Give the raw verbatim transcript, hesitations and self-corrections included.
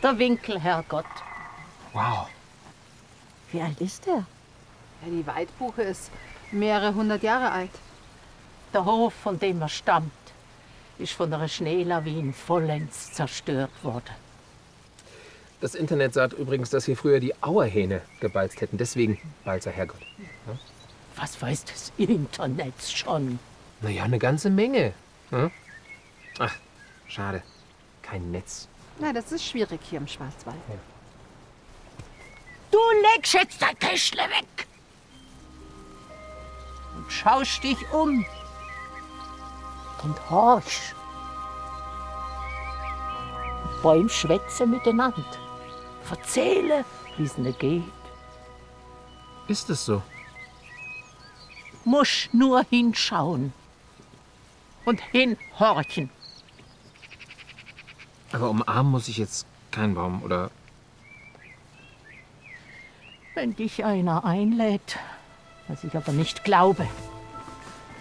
der Winkel, Herrgott. Wow. Wie alt ist der? Ja, die Waldbuche ist mehrere hundert Jahre alt. Der Hof, von dem er stammt, ist von einer Schneelawine vollends zerstört worden. Das Internet sagt übrigens, dass hier früher die Auerhähne gebalzt hätten. Deswegen Balzer Herrgott. Ja? Was weiß das Internet schon? Naja, eine ganze Menge. Ja? Ach, schade. Kein Netz. Na, das ist schwierig hier im Schwarzwald. Ja. Du legst jetzt dein Täschle weg und schaust dich um und horchst. Bäume schwätzen miteinander, verzählen, wie es ihnen geht. Ist es so? Musst nur hinschauen und hinhorchen. Aber umarmen muss ich jetzt keinen Baum, oder? Wenn dich einer einlädt, was ich aber nicht glaube,